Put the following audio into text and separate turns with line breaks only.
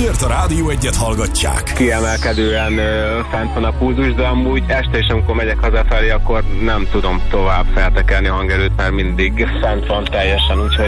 miért a Rádió Egyet hallgatják?
Kiemelkedően fent van a pulzus, de amúgy este is, amikor megyek hazafelé, akkor nem tudom tovább feltekerni a hangerőt, mert mindig fent van teljesen, úgyhogy